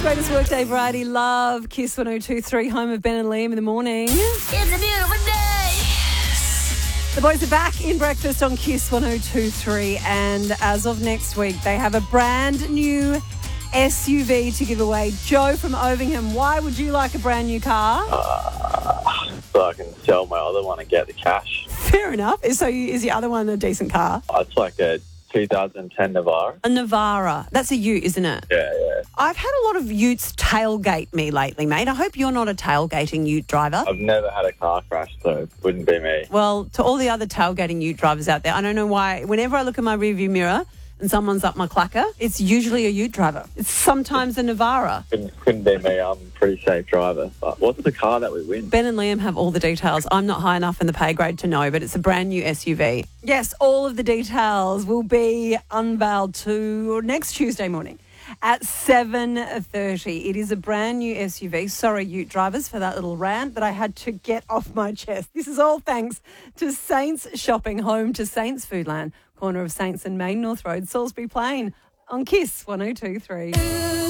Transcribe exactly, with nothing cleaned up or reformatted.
greatest workday variety. Love Kiss one oh two three, home of Ben and Liam in the morning. It's a beautiful day. The boys are back in breakfast on Kiss one oh two three, and as of next week, they have a brand new S U V to give away. Joe from Ovingham, why would you like a brand new car? Uh, so I can sell my other one and get the cash. Fair enough. So you, is your other one a decent car? It's like a two thousand ten Navara. A Navara. That's a ute, isn't it? Yeah, yeah. I've had a lot of utes tailgate me lately, mate. I hope you're not a tailgating ute driver. I've never had a car crash, so it wouldn't be me. Well, to all the other tailgating ute drivers out there, I don't know why, whenever I look in my rearview mirror and someone's up my clacker, it's usually a ute driver. It's sometimes a Navara. Couldn't, couldn't be me. I'm a pretty safe driver. But what's the car that we win? Ben and Liam have all the details. I'm not high enough in the pay grade to know, but it's a brand new S U V. Yes, all of the details will be unveiled to next Tuesday morning at seven thirty. It is a brand new S U V. Sorry, ute drivers, for that little rant that I had to get off my chest. This is all thanks to Saints Shopping, home to Saints Foodland, corner of Saints and Main North Road, Salisbury Plain, on Kiss one oh two three.